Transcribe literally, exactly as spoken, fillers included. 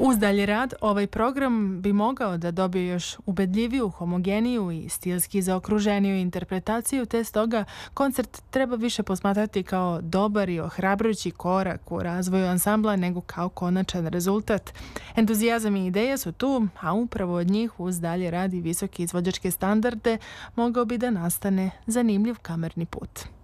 Uz dalji rad, ovaj program bi mogao da dobije još ubedljiviju, homogeniju i stilski zaokruženiju interpretaciju, te stoga koncert treba više posmatrati kao dobar i ohrabrujući korak u razvoju ansambla nego kao konačan rezultat. Entuzijazam i ideje su tu, a upravo od njih uz dalje rad i visoke izvođačke standarde mogao bi da nastane zanimljiv kamerni put.